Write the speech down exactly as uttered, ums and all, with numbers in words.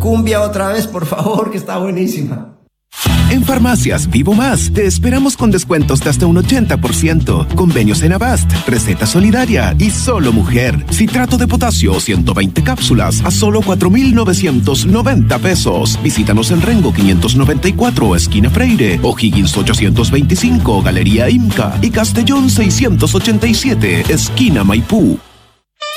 cumbia otra vez, por favor, que está buenísima. En Farmacias Vivo Más te esperamos con descuentos de hasta un ochenta por ciento. Convenios en Avast, receta solidaria y Solo Mujer. Citrato de potasio ciento veinte cápsulas a solo cuatro mil novecientos noventa pesos. Visítanos en Rengo quinientos noventa y cuatro, esquina Freire, O'Higgins ochocientos veinticinco, Galería Imca y Castellón seiscientos ochenta y siete, esquina Maipú.